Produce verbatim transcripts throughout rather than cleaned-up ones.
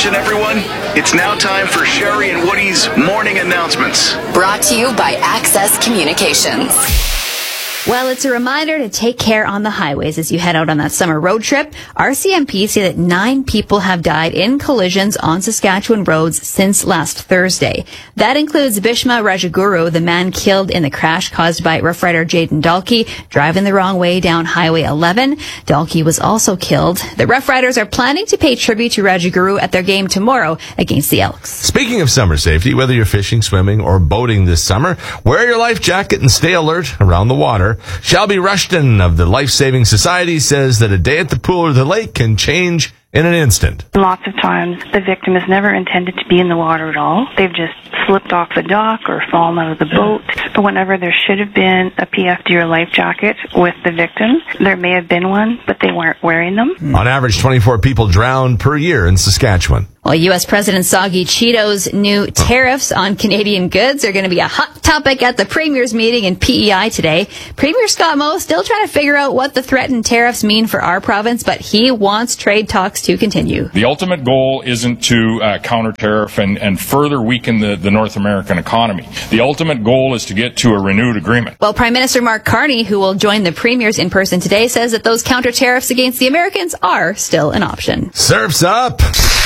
Attention, everyone. It's now time for Sherry and Woody's morning announcements. Brought to you by Access Communications. Well, it's a reminder to take care on the highways as you head out on that summer road trip. R C M P say that nine people have died in collisions on Saskatchewan roads since last Thursday. That includes Bhishma Rajaguru, the man killed in the crash caused by Rough Rider Jaden Dalkey driving the wrong way down Highway eleven. Dalkey was also killed. The Rough Riders are planning to pay tribute to Rajaguru at their game tomorrow against the Elks. Speaking of summer safety, whether you're fishing, swimming, or boating this summer, wear your life jacket and stay alert around the water. Shelby Rushton of the Life Saving Society says that a day at the pool or the lake can change in an instant. Lots of times, the victim is never intended to be in the water at all. They've just slipped off the dock or fallen out of the boat. Whenever there should have been a P F D or life jacket with the victim, there may have been one, but they weren't wearing them. Mm. On average, twenty-four people drown per year in Saskatchewan. Well, U S President Soggy Cheeto's new tariffs on Canadian goods are going to be a hot topic at the Premier's meeting in P E I today. Premier Scott Moe still trying to figure out what the threatened tariffs mean for our province, but he wants trade talks to continue. The ultimate goal isn't to uh, counter tariff and, and further weaken the, the North American economy. The ultimate goal is to get to a renewed agreement. Well, Prime Minister Mark Carney, who will join the Premiers in person today, says that those counter tariffs against the Americans are still an option. Surf's up!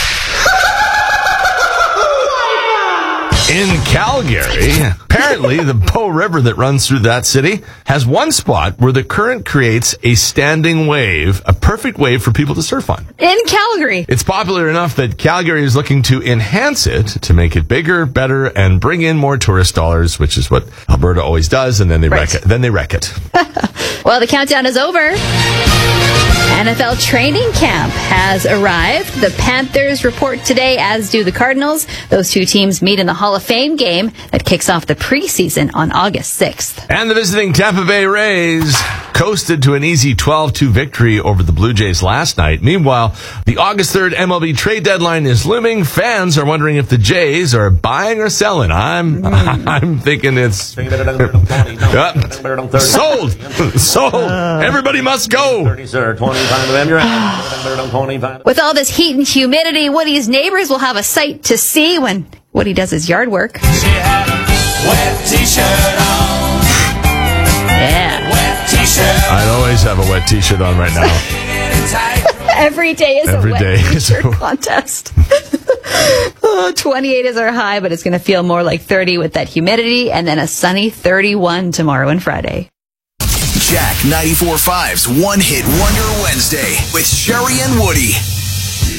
In Calgary, apparently the Bow River that runs through that city has one spot where the current creates a standing wave, a perfect wave for people to surf on. In Calgary. It's popular enough that Calgary is looking to enhance it to make it bigger, better, and bring in more tourist dollars, which is what Alberta always does, and then they right. wreck it. Then they wreck it. Well, the countdown is over. N F L training camp has arrived. The Panthers report today, as do the Cardinals. Those two teams meet in the Hall of Fame game that kicks off the preseason on August sixth. And the visiting Tampa Bay Rays coasted to an easy twelve two victory over the Blue Jays last night. Meanwhile, the August third M L B trade deadline is looming. Fans are wondering if the Jays are buying or selling. I'm I'm thinking it's uh, sold. Sold. Everybody must go. With all this heat and humidity, Woody's neighbors will have a sight to see when Woody does his yard work. She had a wet t-shirt on. Yeah. Wet t-shirt. I always have a wet t-shirt on right now. Every day is Every a wet day t-shirt is a... contest. Oh, twenty-eight is our high, but it's going to feel more like thirty with that humidity, and then a sunny thirty-one tomorrow and Friday. Jack ninety-four point five's One Hit Wonder Wednesday with Sherry and Woody.